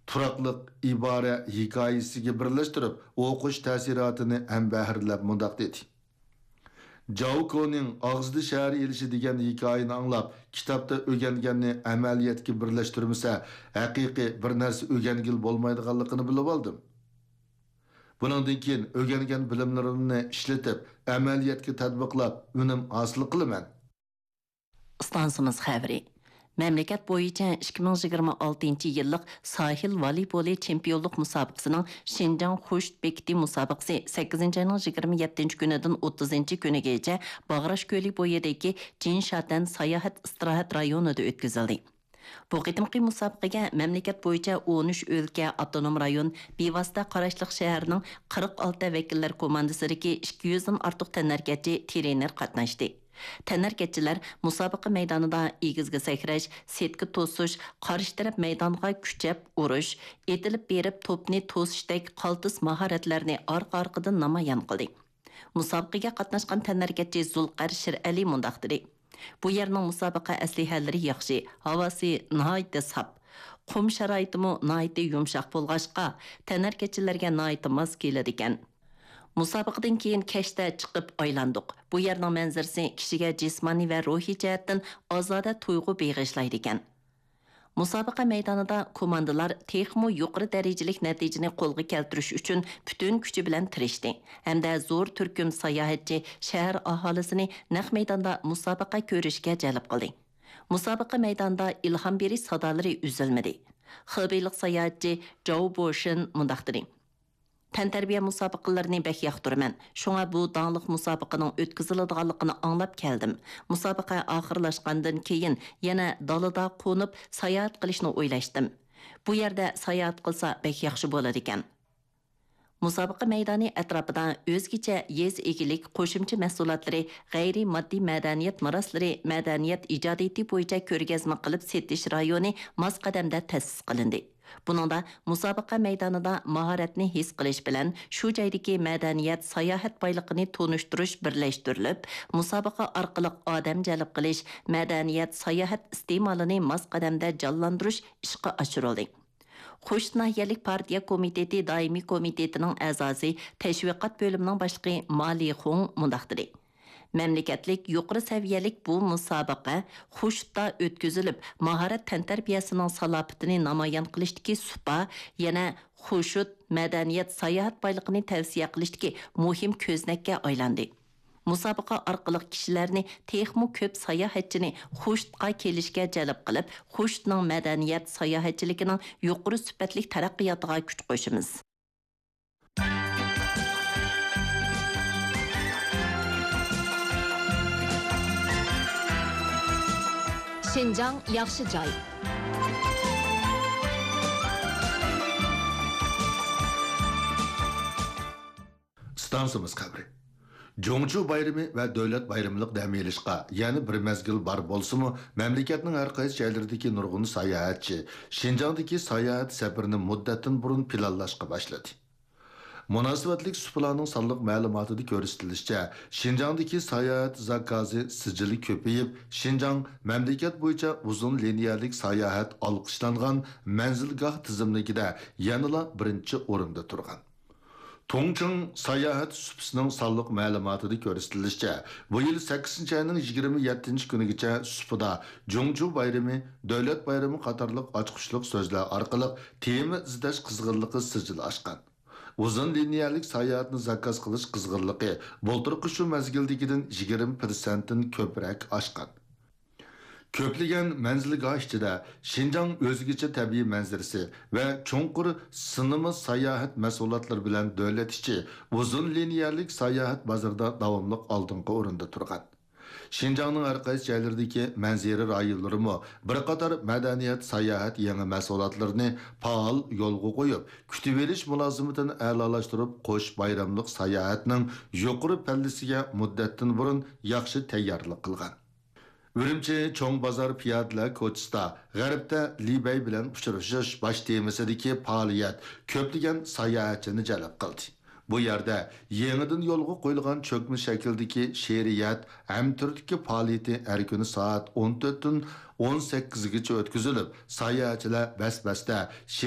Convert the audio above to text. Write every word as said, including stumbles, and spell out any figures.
turaqliq ibora hikoyasiga birlashtirib o'qish ta'sirotini ham bahrlab mundoq dedi. Jauko'ning og'zida shahar elishi degan hikoyani anglab, kitobda o'rganganni amaliyotga birlashtirmasa, haqiqiy bir narsa o'rgangil bo'lmaydiganligini bilib oldim. Bundan keyin o'rgangan bilimlarimni ishlatib, amaliyotga tatbiqlab, unum hosil qilaman. Stansimiz xabari. Memleket bo'yicha ikki ming yigirma oltinchi yillik sahil voleyboli chempionlik musobaqasining Şinjan Xusht bekiti musobaqasi sakkizinchi ayning yigirma yettinchi kunidan o'ttizinchi kunigacha Bag'rash ko'li bo'yidagi Jinshantan sayohat istirohat rayonida o'tkazildi. Bu qitimqi musobaqaga mamlakat bo'yicha o'n uch o'lka avtonom rayon bevosita qarashliq shaharning qirq olti vakillar komandasidagi ikki yuz dan ortiq tanarkachi trener qatnashdi. Tanarkachilar musobaqa maydonida egizga sakrash, setga to'sish, qarshi taraf maydonga kuchab urish, etilib berib to'pni to'sishdek qaltis mahoratlarni orqa-orqadan namoyon qildi. Musobaqaga qatnashgan tanarkachi Zulqar Shirali mundoq dedi. Bu yerning musobaqa aslihalari yaxshi, havosi nihoyatda sap. Qum sharoitimi nihoyatda yumshoq bo'lg'achqa, tanarkachilarga nihoyatda mos keladi ekan. Musobaqadan keyin kashta chiqib aylandik. Bu yerning manzarasi kishiga jismoniy va ruhiy jihatdan ozoda tuyg'u beg'ishlaydi ekan. Musobaqa maydonida komandalar texmo yuqori darajalik natijani qo'lga keltirish uchun butun kuchi bilan tirishdi. Hamda zo'r turkum sayohatchi shahar aholisini naq maydonda musobaqa ko'rishga jalb qildi. Musobaqa maydonida ilhom berish sadolari uzilmadi. Xibeylik sayohatchi Zhou Boshin mundoq dedi. Tantarbiya musobaqalarini bək yaxtırman. Şuna bu dağlıq musobaqaning o'tkaziladiganligini anglab keldim. Musobaqa oxirlashgandan keyin yana dalada qo'nib sayohat qilishni o'ylashdim. Bu yerda sayohat qilsa bək yaxshi bo'ladi ekan. Musobaqa maydoni atrofida o'zgacha yez egilik qo'shimcha mahsulotlari, g'ayri moddiy madaniyat meroslari, madaniyat ijodiyati bo'yicha ko'rgazma qilib setish rayoni mos qadamda ta'sis qilindi. Buningda musobaqa maydonida mahoratni his qilish bilan shu joydagi madaniyat sayohat boyligini tonishtirish birlashtirilib, musobaqa orqali odam jalb qilish, madaniyat sayohat iste'molini mos qadamda jonlantirish ishga oshirildi. Xusht nahiyalik partiya komiteti doimiy komitetining a'zosi, tashviqot bo'limining boshlig'i Mali Xong mundoq dedi. Memleketlik yuqori saviyalik bu musobaqa Xushtda o'tkazilib, mahorat tantarbiyasining salohiyatini namoyon qilishdagi supa, yana Xusht madaniyat sayohat boyligini tavsiya qilishdagi muhim ko'znakka aylandi. Musobaqa orqali kishilarni texmo ko'p sayohatchini Xushtga kelishga jalb qilib, Xushtning madaniyat sayohatchiligining yuqori sifatli taraqqiyotiga kuch qo'shamiz. Şinjan yaxshi joy. Stansimiz qabri. Jongchu bayrami va davlat bayramliq dam olishga, ya'ni bir mezgil bar bo'lsa-mu, mamlakatning har qaysi joylaridagi nurg'un sayohatchi Şinjandagi sayohat safarini muddatdan burun planlashga boshladi. Munosabatlik suplaning sonliq ma'lumotida ko'rsatilishicha, Şinjandagi sayohat zakazi sijili ko'payib, Şinjan mamlakat bo'yicha uzun liniyalik sayohat olqishlangan manzilgoh tizimligida yanada birinchi o'rinda turgan. Tongcheng sayohat supisining sonliq ma'lumotida ko'rsatilishicha, bu yil sakkizinchi ayning yigirma yettinchi kunigacha supida Jongchu bayrami, davlat bayrami qatorliq ochqishliq so'zlar orqali tema izlash qizg'inligi sijil oshgan. Uzun liniyalik sayohatni zakaz qilish qizg'inligi bo'ltirqi shu mazgildagidan yigirma prosentdan ko'proq oshgan. Ko'plagan manzilgoh ichida Şinjan o'zgacha tabiiy manzarasi va cho'nqur sinimi sayohat mahsulotlari bilan davlat ichi uzun liniyalik sayohat bozorida davomli oldingi o'rinda turgan. Şinjanning har qaysi joylaridagi manzara rayonlarimi bir qator madaniyat sayohat yangi mahsulotlarini faol yo'lga qo'yib, kutib olish mulozimatini a'lolashtirib, qo'sh bayramlik sayohatning yuqori pallasiga muddatdan burun yaxshi tayyorlik qilgan. Ürümçi Çoğ Bazar Piyadlar ko'chisida g'arbda Libey bilan uchrashish bosh temasidagi faoliyat ko'plagan sayohatchini jalb qildi. Bu yerda yangidan yo'lga qo'yilgan cho'kma shakldagi she'riyat ham turdagi faoliyati har kuni soat o'n to'rt dan o'n sakkizgacha o'tkazilib, sayohatchilar bas-basda